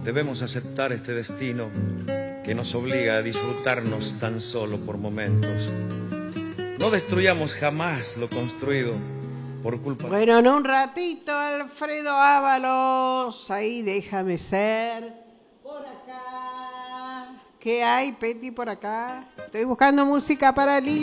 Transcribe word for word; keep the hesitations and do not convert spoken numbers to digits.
debemos aceptar este destino que nos obliga a disfrutarnos tan solo por momentos. No destruyamos jamás lo construido por culpa. Bueno, en un ratito, Alfredo Ábalos, ahí déjame ser. Por acá. ¿Qué hay, Peti, por acá? Estoy buscando música para Lili.